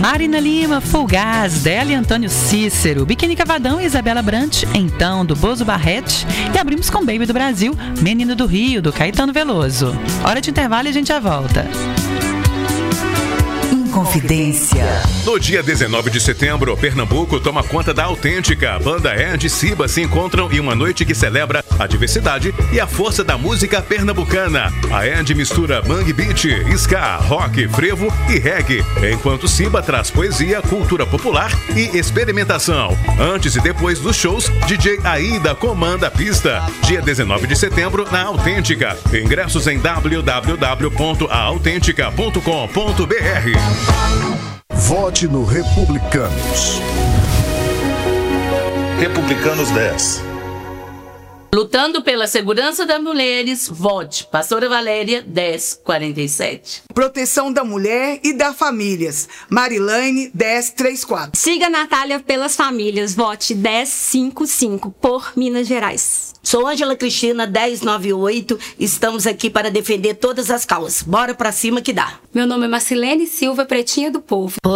Marina Lima, Full Gás, dela e Antônio Cícero, Biquíni Cavadão e Isabela Brant, então, do Bozo Barrete. E abrimos com Baby do Brasil, Menino do Rio, do Caetano Veloso. Hora de intervalo e a gente já volta. Confidência. No dia 19 de setembro, Pernambuco toma conta da Autêntica. Banda Ed e Ciba se encontram em uma noite que celebra a diversidade e a força da música pernambucana. A Ed mistura mangue beat, ska, rock, frevo e reggae, enquanto Ciba traz poesia, cultura popular e experimentação. Antes e depois dos shows, DJ Aida comanda a pista. Dia 19 de setembro, na Autêntica. Ingressos em www.authentica.com.br. Vote no Republicanos. Republicanos 10. Lutando pela segurança das mulheres, vote Pastora Valéria 1047. Proteção da mulher e das famílias, Marilane 1034. Siga Natália pelas famílias, vote 1055 por Minas Gerais. Sou Ângela Cristina 1098, estamos aqui para defender todas as causas. Bora pra cima que dá. Meu nome é Marcilene Silva, Pretinha do Povo.